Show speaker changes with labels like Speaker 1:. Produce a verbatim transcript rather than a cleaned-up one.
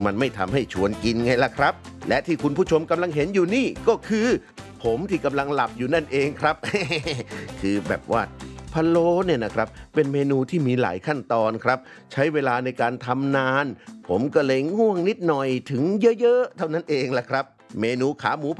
Speaker 1: มันไม่ทำให้ชวนกินไงล่ะครับและที่คุณผู้ชมกำลังเห็นอยู่นี่ก็คือผมที่กำลังหลับอยู่นั่นเองครับ คือแบบว่าพะโล้เนี่ยนะครับเป็นเมนูที่มีหลายขั้นตอนครับใช้เวลาในการทำนานผมก็เลยง่วงนิดหน่อยถึงเยอะๆเท่านั้นเองล่ะครับเมนูขาหมู